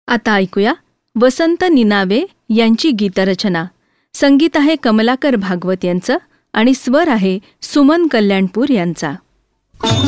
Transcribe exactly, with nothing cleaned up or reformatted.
आता ऐकूया वसंत निनावे यांची गीतरचना. संगीत आहे कमलाकर भागवत यांचं आणि स्वर आहे सुमन कल्याणपूर यांचा.